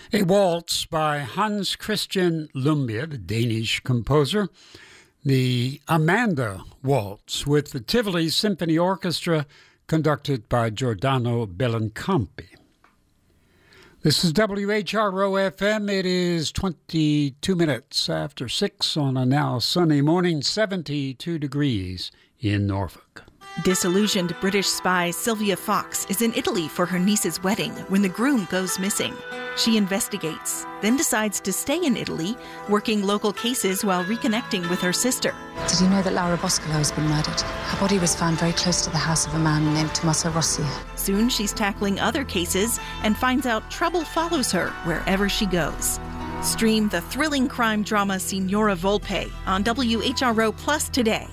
A waltz by Hans Christian Lumbye, the Danish composer. The Amanda Waltz with the Tivoli Symphony Orchestra, conducted by Giordano Bellincampi. This is WHRO-FM. It is 22 minutes after 6 on a now sunny morning, 72 degrees in Norfolk. Disillusioned British spy Sylvia Fox is in Italy for her niece's wedding when the groom goes missing. She investigates, then decides to stay in Italy, working local cases while reconnecting with her sister. Did you know that Laura Boscolo has been murdered? Her body was found very close to the house of a man named Tommaso Rossi. Soon she's tackling other cases and finds out trouble follows her wherever she goes. Stream the thrilling crime drama Signora Volpe on WHRO Plus today.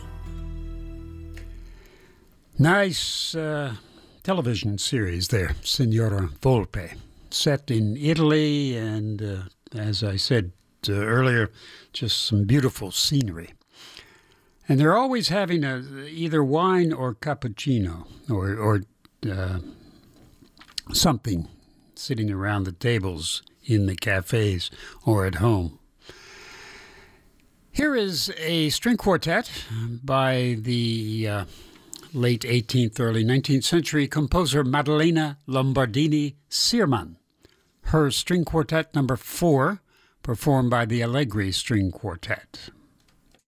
Nice television series there, Signora Volpe. Set in Italy and, as I said earlier, just some beautiful scenery. And they're always having either wine or cappuccino or something sitting around the tables in the cafes or at home. Here is a string quartet by the late 18th, early 19th century composer Maddalena Lombardini Sirman. Her string quartet number 4, performed by the Allegri String Quartet.